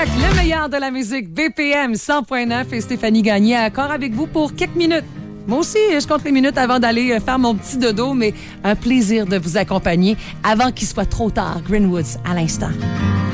Québec, le meilleur de la musique, BPM 100.9 et Stéphanie Gagné encore avec vous pour quelques minutes. Moi aussi, je compte les minutes avant d'aller faire mon petit dodo, mais un plaisir de vous accompagner avant qu'il soit trop tard. Greenwoods à l'instant.